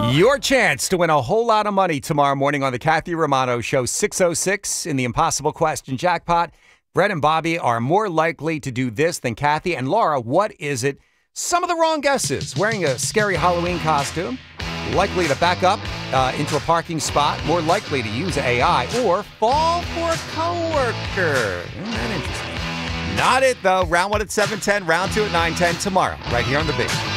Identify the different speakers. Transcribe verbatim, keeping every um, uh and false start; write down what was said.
Speaker 1: Your chance to win a whole lot of money tomorrow morning on the Kathy Romano Show, six oh six in the Impossible Question Jackpot. Brett and Bobby are more likely to do this than Kathy. And Laura, what is it? Some of the wrong guesses. Wearing a scary Halloween costume, likely to back up uh, into a parking spot, more likely to use A I, or fall for a coworker. Isn't that interesting? Not it, though. Round one at seven ten, round two at nine ten tomorrow, right here on The Big.